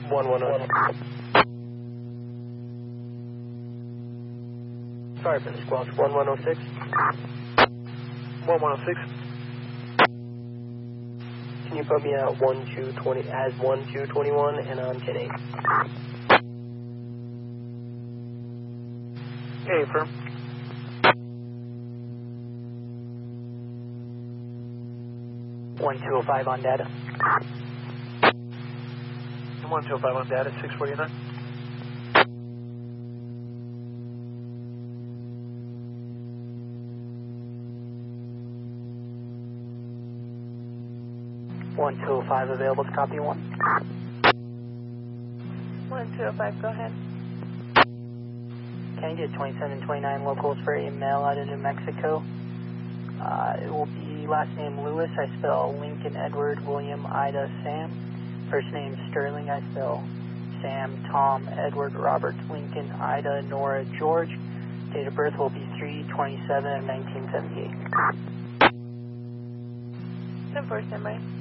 1106. Sorry for the squawk. 1106. 1106. Can you put me at 1220 as 1221 and on 10-8? Okay, firm. One 205 on data. 1205 on data, 649. One 205 available to copy one. 1205, go ahead. Can I get 2729 locals for a mail out of New Mexico? It will be last name Lewis. I spell Lincoln Edward William Ida Sam. First name Sterling. I spell Sam Tom Edward Robert Lincoln Ida Nora George. Date of birth will be 3/27/1978. 10-4, standby.